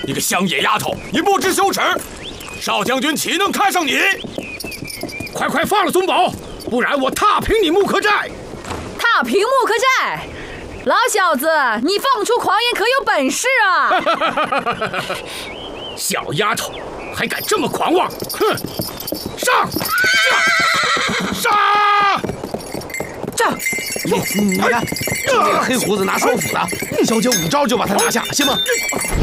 你个乡野丫头，你不知羞耻！少将军岂能看上你？ 快放了宗保，不然我踏平你木刻寨！ 踏平木刻寨！老小子，你放出狂言可有本事啊！ 小丫头，还敢这么狂妄！哼！上！ 上！你看，这个黑胡子拿双斧的，一小节5招就把他拿下，行吗？